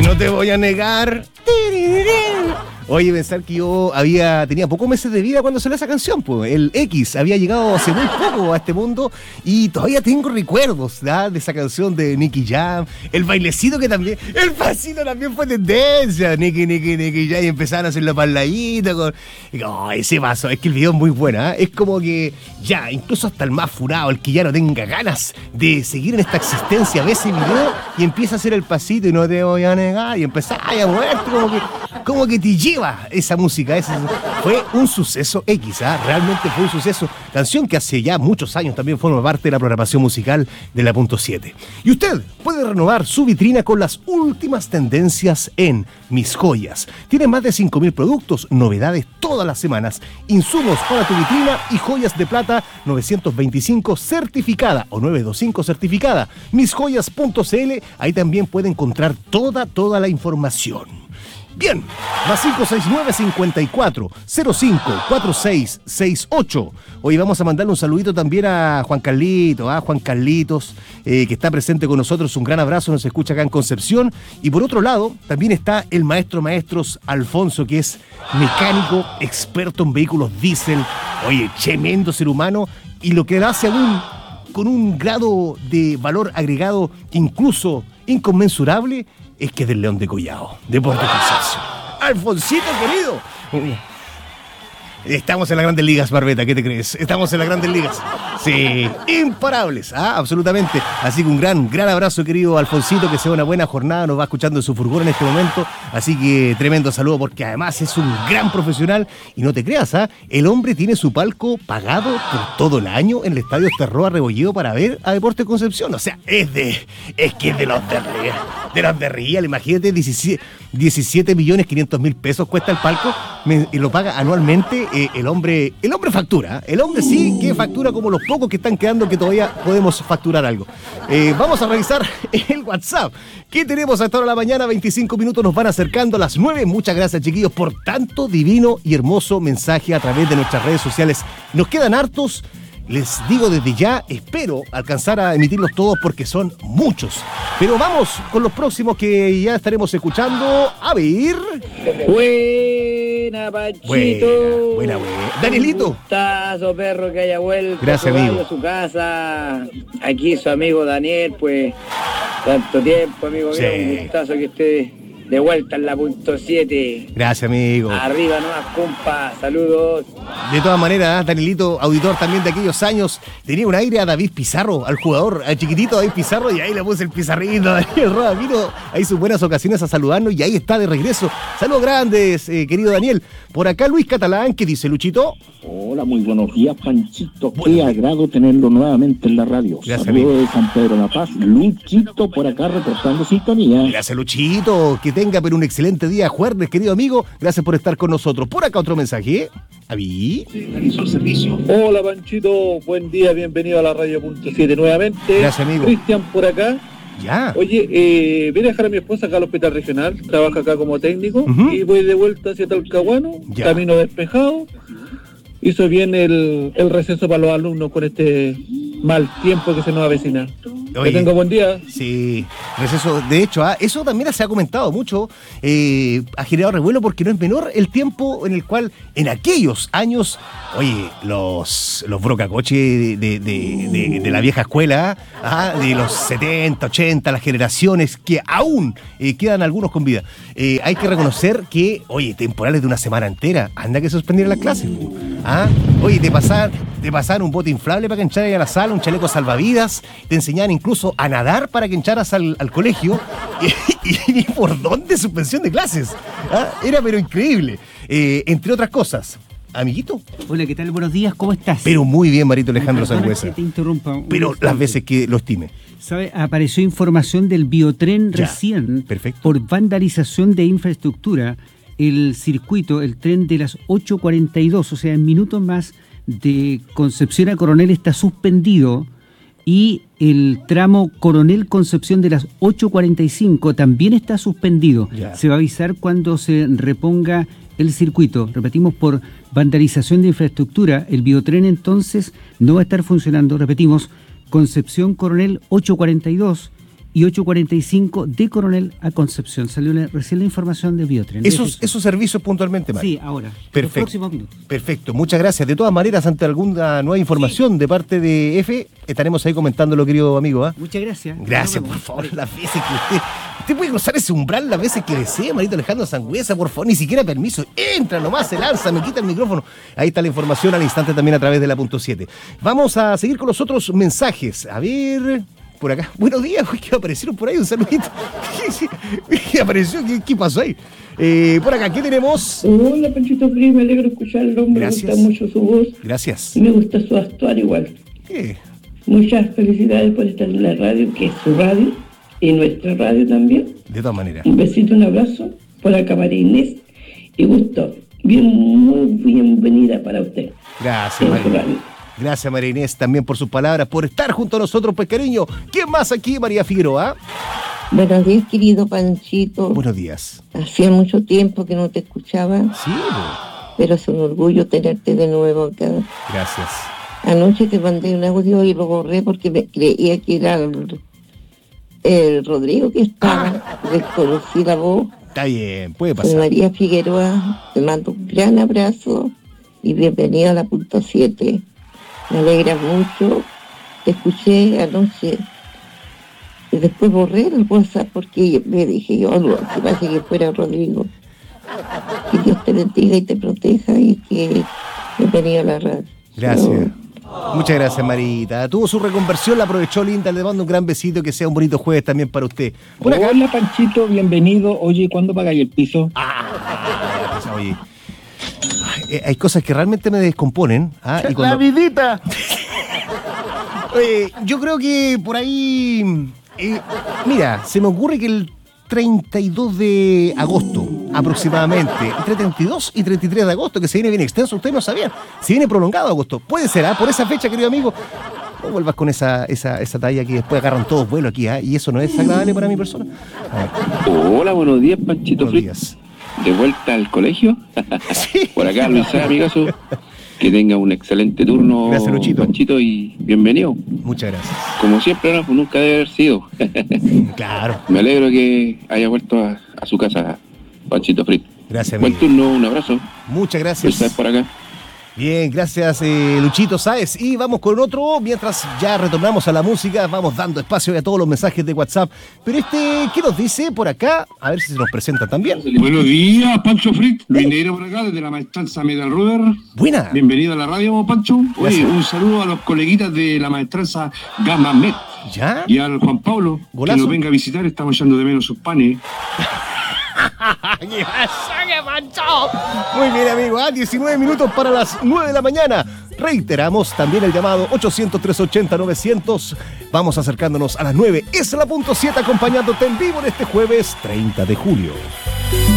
no te voy a negar. Oye, pensar que yo tenía pocos meses de vida cuando salió esa canción, pues. El X había llegado hace muy poco a este mundo y todavía tengo recuerdos, ¿verdad? De esa canción de Nicky Jam, el bailecito que también, el pasito también fue tendencia, Nicky Jam, y empezaron a hacer la parladita con... ese paso, es que el video es muy bueno, ¿eh? Es como que ya, incluso hasta el más furado, el que ya no tenga ganas de seguir en esta existencia, ve ese video y empieza a hacer el pasito y no te voy a negar, y empezás a moverte como que te lleva esa música. Fue un suceso X, ¿eh? Realmente fue un suceso. Canción que hace ya muchos años también forma parte de la programación musical de la Punto 7. Y usted puede renovar su vitrina con las últimas tendencias en Mis Joyas. Tiene más de 5.000 productos, novedades todas las semanas, insumos para tu vitrina y joyas de plata 925 certificada o 925 certificada. Misjoyas.cl, ahí también puede encontrar toda la información. Bien, más 569-54-05-4668. Hoy vamos a mandarle un saludito también a Juan Carlitos, que está presente con nosotros. Un gran abrazo, nos escucha acá en Concepción. Y por otro lado, también está el maestros Alfonso, que es mecánico, experto en vehículos diésel. Oye, tremendo ser humano. Y lo que hace aún con un grado de valor agregado incluso inconmensurable es que es del León de Collao, de Puerto Concepción. Alfonsito, querido. Estamos en las Grandes Ligas, Barbeta, ¿qué te crees? Estamos en las Grandes Ligas. Sí, imparables, absolutamente. Así que un gran abrazo, querido Alfonsito, que sea una buena jornada, nos va escuchando en su furgón en este momento. Así que tremendo saludo, porque además es un gran profesional. Y no te creas, el hombre tiene su palco pagado por todo el año en el Estadio Terroa Rebolledo para ver a Deportes Concepción. O sea, es que es de los de Real. Imagínate, 17.500.000 pesos cuesta el palco y lo paga anualmente. El hombre factura. El hombre sí que factura, como los pocos que están quedando que todavía podemos facturar algo. Vamos a revisar el WhatsApp. ¿Qué tenemos a esta hora de la mañana? 25 minutos nos van acercando a las 9. Muchas gracias, chiquillos, por tanto divino y hermoso mensaje a través de nuestras redes sociales. Nos quedan hartos. Les digo desde ya, espero alcanzar a emitirlos todos porque son muchos. Pero vamos con los próximos que ya estaremos escuchando. A ver. Buena, Panchito. Buena. Danielito. Un gustazo, perro, que haya vuelto. Gracias, amigo. A su casa. Aquí su amigo Daniel, pues, tanto tiempo, amigo mío. Un gustazo que esté de vuelta en la Punto 7. Gracias, amigo. Arriba nomás, compa. Saludos. De todas maneras, Danielito, auditor también de aquellos años, tenía un aire a David Pizarro, al jugador, al chiquitito David Pizarro, y ahí le puse el pizarrito. Daniel Roa vino ahí sus buenas ocasiones a saludarnos y ahí está de regreso. Saludos grandes, querido Daniel. Por acá Luis Catalán, ¿qué dice, Luchito? Hola, muy buenos días, Panchito. Qué agrado tenerlo nuevamente en la radio. Gracias, saludos amigo. de San Pedro La Paz. Luchito por acá reportando sintonía. Gracias, Luchito. Que tenga pero un excelente día jueves, querido amigo. Gracias por estar con nosotros. Por acá otro mensaje. ¿Aví? Hola, Panchito. Buen día, bienvenido a la Radio Punto 7 nuevamente. Gracias, amigo. Cristian por acá. Ya. Oye, vine a dejar a mi esposa acá al hospital regional. Trabaja acá como técnico. Y voy de vuelta hacia Talcahuano. Ya. Camino despejado. Hizo bien el receso para los alumnos con este mal tiempo que se nos avecina. Oye, que tenga buen día. Sí, receso. De hecho, eso también se ha comentado mucho, ha generado revuelo porque no es menor el tiempo en el cual, en aquellos años, oye, los brocacoches de la vieja escuela, de los 70, 80, las generaciones que aún quedan algunos con vida. Hay que reconocer que, oye, temporales de una semana entera, anda que suspendieron las clases. Oye, te pasaban un bote inflable para que entraras a la sala, un chaleco salvavidas, te enseñaban incluso a nadar para que entraras al colegio, y por dónde suspensión de clases. Era pero increíble, entre otras cosas. Amiguito. Hola, ¿qué tal? Buenos días, ¿cómo estás? Pero muy bien, Marito Alejandro Sangüesa. Que te interrumpa. Pero las veces que lo estime. ¿Sabe? Apareció información del Biotren recién. Perfecto. Por vandalización de infraestructura. El circuito, el tren de las 8:42, o sea, en minutos más, de Concepción a Coronel está suspendido, y el tramo Coronel Concepción de las 8:45 también está suspendido. Ya. Se va a avisar cuando se reponga el circuito. Repetimos, por vandalización de infraestructura, el Biotren entonces no va a estar funcionando. Repetimos, Concepción Coronel 8:42 y 8:45 de Coronel a Concepción. Salió recién la información de Biotren. Esos servicios puntualmente, Mario. Sí, ahora. Perfecto. Los próximos minutos. Perfecto, muchas gracias. De todas maneras, ante alguna nueva información de parte de EFE, estaremos ahí comentándolo, querido amigo. ¿Ah? Muchas gracias. Gracias, por favor, las veces que usted puede cruzar ese umbral las veces que desee, Marito Alejandro Sangüesa, por favor, ni siquiera permiso. Entra nomás, se lanza, me quita el micrófono. Ahí está la información al instante también a través de la .7. Vamos a seguir con los otros mensajes. A ver, por acá. Buenos días, que aparecieron por ahí, un saludito. ¿Qué apareció? ¿Qué pasó ahí? Por acá, ¿qué tenemos? Hola, Panchito Frío, me alegro escucharlo, me Gracias. gusta mucho su voz. Gracias. Y me gusta su actuar igual. ¿Qué? Muchas felicidades por estar en la radio, que es su radio, y nuestra radio también. De todas maneras. Un besito, un abrazo, por acá María Inés, y gusto. Muy bienvenida para usted. Gracias, en su María. radio. Gracias, María Inés, también por sus palabras, por estar junto a nosotros, pues cariño. ¿Quién más aquí, María Figueroa? Buenos días, querido Panchito. Buenos días. Hacía mucho tiempo que no te escuchaba, Sí, pero es un orgullo tenerte de nuevo acá. gracias. Anoche te mandé un audio y lo borré porque me creía que era el Rodrigo que estaba. Desconocí la voz. Está bien, puede Soy pasar. María Figueroa. Te mando un gran abrazo y bienvenido a la .7. Me alegra mucho. Te escuché anoche. Y después borré el WhatsApp porque me dije yo, algo que parece que fuera Rodrigo. Que Dios te bendiga y te proteja y que bienvenido a la radio. Gracias. Muchas gracias, Marita. Tuvo su reconversión, la aprovechó linda. Le mando un gran besito, que sea un bonito jueves también para usted. Por acá. Hola, Panchito, bienvenido. Oye, ¿cuándo pagáis el piso? Oye, hay cosas que realmente me descomponen. Y ¡La vidita! Oye, yo creo que por ahí... mira, se me ocurre que el 32 de agosto, aproximadamente, entre 32 y 33 de agosto, que se viene bien extenso, ustedes no sabían, se viene prolongado agosto. Puede ser, por esa fecha, querido amigo. No vuelvas con esa talla que después agarran todos vuelo aquí, y eso no es agradable para mi persona. Hola, buenos días, Panchito Buenos Frit. días. ¿De vuelta al colegio? Sí. Por acá, Luis Sá, amigazo. Que tenga un excelente turno, Gracias, Luchito. Panchito, y bienvenido. Muchas gracias. Como siempre, no, pues nunca debe haber sido. Claro. Me alegro que haya vuelto a su casa, Panchito Frit. Gracias, Buen amigo. turno, un abrazo. Muchas Luis gracias. Sá por acá. Bien, gracias Luchito Sáez. Y vamos con otro, mientras ya retornamos a la música, vamos dando espacio a todos los mensajes de WhatsApp. Pero ¿qué nos dice por acá? A ver si se nos presenta también. Buenos días, Pancho Frit. Luis Neira por acá, desde la maestranza Medal Ruder. Buena. Bienvenido a la radio, Pancho. Oye, Gracias. un saludo a los coleguitas de la maestranza Gamma Met. ¿Ya? Y al Juan Pablo, Golazo. que nos venga a visitar, estamos echando de menos sus panes. Muy bien, amigo. 19 minutos para las 9 de la mañana. Reiteramos también el llamado 800-380-900. Vamos acercándonos a las 9. Es la .7 acompañándote en vivo en este jueves 30 de julio.